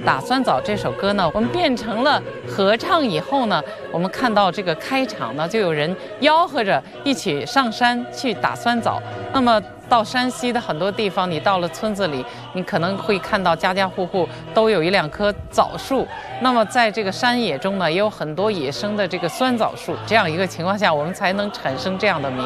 打酸枣》这首歌呢，我们变成了合唱以后呢，我们看到这个开场呢，就有人吆喝着一起上山去打酸枣。那么到山西的很多地方，你到了村子里，你可能会看到家家户户都有1-2棵枣树。那么在这个山野中呢，也有很多野生的这个酸枣树。这样一个情况下，我们才能产生这样的名。